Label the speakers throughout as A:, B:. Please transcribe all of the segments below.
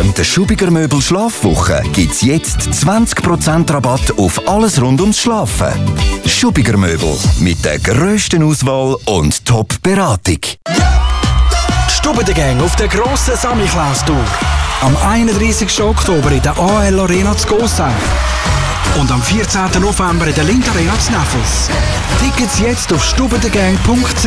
A: Während der Schubiger Möbel Schlafwoche gibt es jetzt 20% Rabatt auf alles rund ums Schlafen. Schubiger Möbel mit der grössten Auswahl und Top-Beratung.
B: Stube der Gang auf der grossen Samichlaus-Tour. Am 31. Oktober in der AL Arena zu Gossau. Und am 14. November in der Link Arena zu Neffels. Tickets jetzt auf stubendegang.ch.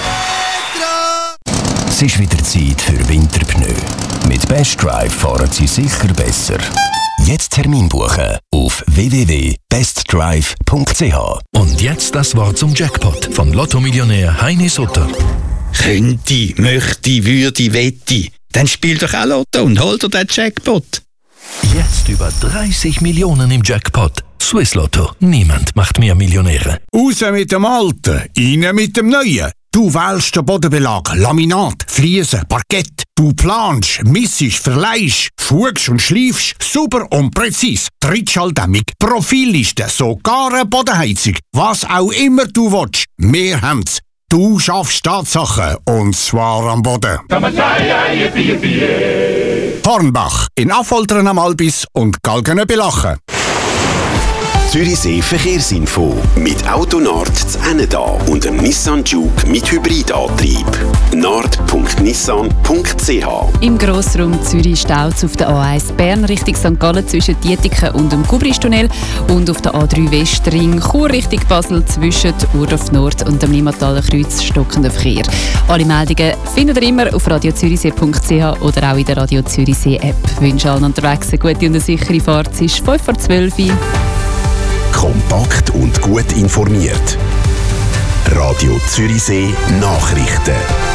A: Es ist wieder Zeit für Winterpneu. Mit Best Drive fahren Sie sicher besser. Jetzt Termin buchen auf www.bestdrive.ch.
C: Und jetzt das Wort zum Jackpot von Lotto-Millionär Heini Sutter.
D: Könnte, möchte, würde, wette. Dann spiel doch auch Lotto und hol dir den Jackpot.
C: Jetzt über 30 Millionen im Jackpot. Swiss Lotto. Niemand macht mehr Millionäre.
E: Raus mit dem Alten, rein mit dem Neuen. Du wählst den Bodenbelag, Laminat, Fliesen, Parkett. Du planst, missest, verleihst, fugst und schleifst, sauber und präzis. Trittschalldämmung, Profilliste, sogar eine Bodenheizung. Was auch immer du willst, wir haben's. Du schaffst Tatsachen, und zwar am Boden. Hornbach, in Affoltern am Albis und Galgenöbelachen.
F: Zürichsee Verkehrsinfo mit Autonard zu Enneda und dem Nissan Juke mit Hybridantrieb. nord.nissan.ch.
G: Im Grossraum Zürich staut es auf der A1 Bern Richtung St. Gallen zwischen Dietiken und dem Kubristunnel und auf der A3 Westring Chur Richtung Basel zwischen Urdorf Nord und dem Limmataler Kreuz stockender Verkehr. Alle Meldungen findet ihr immer auf radiozürichsee.ch oder auch in der Radio Zürichsee App. Ich wünsche allen unterwegs eine gute und eine sichere Fahrt. Es ist 5:12 Uhr.
F: Kompakt und gut informiert. Radio Zürichsee Nachrichten.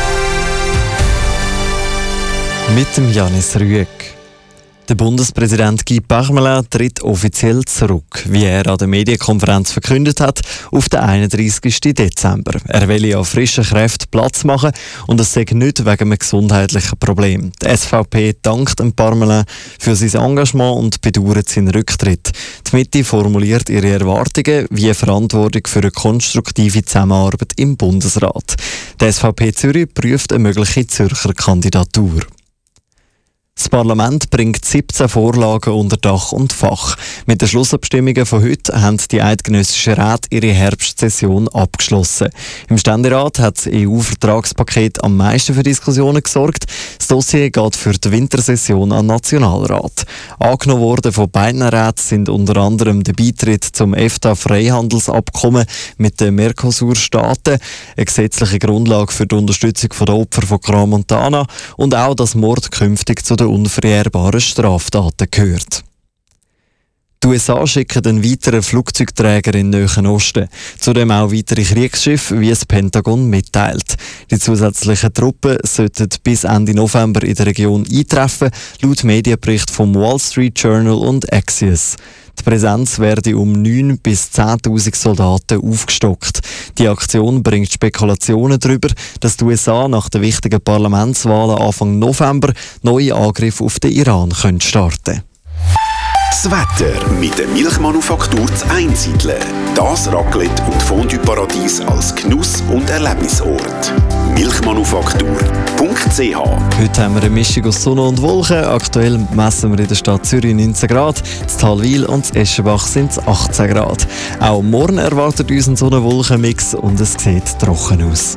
H: Mit dem Janis Rüegg. Der Bundespräsident Guy Parmelin tritt offiziell zurück, wie er an der Medienkonferenz verkündet hat, auf den 31. Dezember. Er will ja frischen Kräften Platz machen und es sei nicht wegen einem gesundheitlichen Problem. Die SVP dankt dem Parmelin für sein Engagement und bedauert seinen Rücktritt. Die Mitte formuliert ihre Erwartungen wie Verantwortung für eine konstruktive Zusammenarbeit im Bundesrat. Die SVP Zürich prüft eine mögliche Zürcher Kandidatur. Das Parlament bringt 17 Vorlagen unter Dach und Fach. Mit den Schlussabstimmungen von heute haben die eidgenössischen Räte ihre Herbstsession abgeschlossen. Im Ständerat hat das EU-Vertragspaket am meisten für Diskussionen gesorgt. Das Dossier geht für die Wintersession an den Nationalrat. Angenommen worden von beiden Räten sind unter anderem der Beitritt zum EFTA-Freihandelsabkommen mit den Mercosur-Staaten, eine gesetzliche Grundlage für die Unterstützung der Opfer von Crans-Montana und auch, dass Mord künftig zu den unverjährbaren Straftaten gehört. Die USA schicken einen weiteren Flugzeugträger in den Nahen Osten. Zudem auch weitere Kriegsschiffe, wie das Pentagon mitteilt. Die zusätzlichen Truppen sollten bis Ende November in der Region eintreffen, laut Medienbericht vom Wall Street Journal und Axios. Die Präsenz werde um 9.000 bis 10.000 Soldaten aufgestockt. Die Aktion bringt Spekulationen darüber, dass die USA nach den wichtigen Parlamentswahlen Anfang November neue Angriffe auf den Iran starten können.
F: Das Wetter mit der Milchmanufaktur zu Einsiedeln. Das Raclette- und Fondue-Paradies als Genuss- und Erlebnisort. Milchmanufaktur.ch.
H: Heute haben wir eine Mischung aus Sonne und Wolken. Aktuell messen wir in der Stadt Zürich 19 Grad, in Talwil und in Eschenbach sind es 18 Grad. Auch morgen erwartet uns ein Sonne-Wolken-Mix und es sieht trocken aus.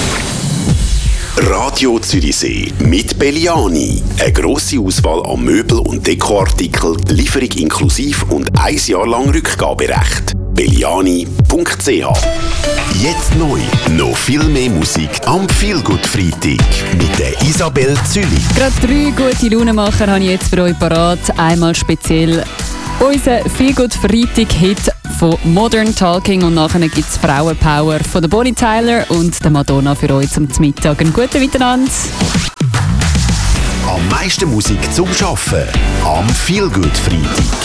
F: Radio Zürichsee mit Belliani. Eine grosse Auswahl an Möbel- und Dekoartikeln, Lieferung inklusiv und 1 Jahr lang Rückgaberecht. Belliani.ch. Jetzt neu. Noch viel mehr Musik am Feelgood Freitag mit der Isabel Züli.
G: Gerade 3 gute Launenmacher habe ich jetzt für euch parat. Einmal speziell unser Feelgood Freitag-Hit von Modern Talking und nachher gibt es Frauenpower von der Bonnie Tyler und der Madonna für euch zum Mittag. Einen guten Miteinander.
F: Am meisten Musik zum Arbeiten am Feelgood Freitag.